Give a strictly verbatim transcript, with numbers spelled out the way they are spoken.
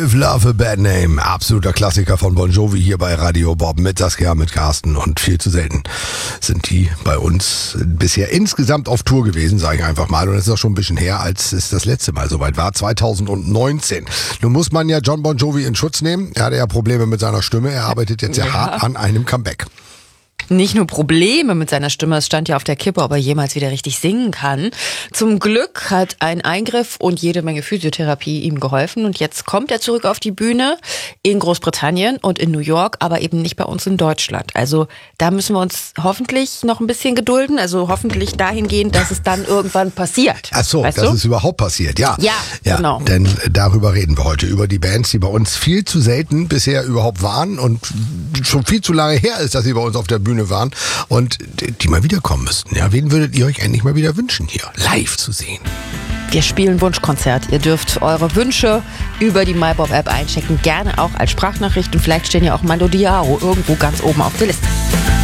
If Love a Bad Name, absoluter Klassiker von Bon Jovi hier bei Radio Bob mit Saskia, mit Carsten, und viel zu selten sind die bei uns bisher insgesamt auf Tour gewesen, sage ich einfach mal, und das ist auch schon ein bisschen her, als es das letzte Mal soweit war, zweitausendneunzehn. Nun muss man ja John Bon Jovi in Schutz nehmen, er hatte ja Probleme mit seiner Stimme, er arbeitet jetzt ja, ja hart an einem Comeback. Nicht nur Probleme mit seiner Stimme, es stand ja auf der Kippe, ob er jemals wieder richtig singen kann. Zum Glück hat ein Eingriff und jede Menge Physiotherapie ihm geholfen. Und jetzt kommt er zurück auf die Bühne in Großbritannien und in New York, aber eben nicht bei uns in Deutschland. Also da müssen wir uns hoffentlich noch ein bisschen gedulden, also hoffentlich dahingehend, dass es dann irgendwann passiert. Ach so, weißt dass du? es überhaupt passiert, ja. Ja, ja, genau. Denn darüber reden wir heute, über die Bands, die bei uns viel zu selten bisher überhaupt waren und schon viel zu lange her ist, dass sie bei uns auf der Bühne waren und die mal wiederkommen müssten. Ja, wen würdet ihr euch endlich mal wieder wünschen, hier live zu sehen? Wir spielen Wunschkonzert. Ihr dürft eure Wünsche über die MyBob-App einchecken, gerne auch als Sprachnachricht, und vielleicht stehen ja auch Mando Diao irgendwo ganz oben auf der Liste.